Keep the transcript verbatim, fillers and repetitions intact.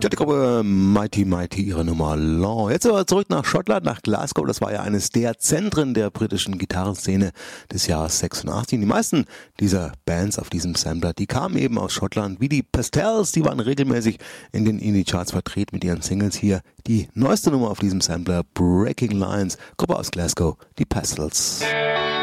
Ja, die Gruppe Mighty Mighty, ihre Nummer Law. Jetzt aber zurück nach Schottland, nach Glasgow. Das war ja eines der Zentren der britischen Gitarrenszene des Jahres sechsundachtzig. Die meisten dieser Bands auf diesem Sampler, die kamen eben aus Schottland, wie die Pastels, die waren regelmäßig in den Indie-Charts vertreten mit ihren Singles. Hier die neueste Nummer auf diesem Sampler, Breaking Lines, Gruppe aus Glasgow, die Pastels.